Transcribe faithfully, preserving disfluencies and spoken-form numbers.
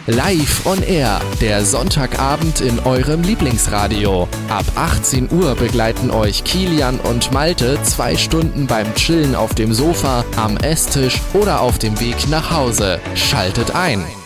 Live on Air, der Sonntagabend in eurem Lieblingsradio. Ab achtzehn Uhr begleiten euch Kilian und Malte zwei Stunden beim Chillen auf dem Sofa, am Esstisch oder auf dem Weg nach Hause. Schaltet ein!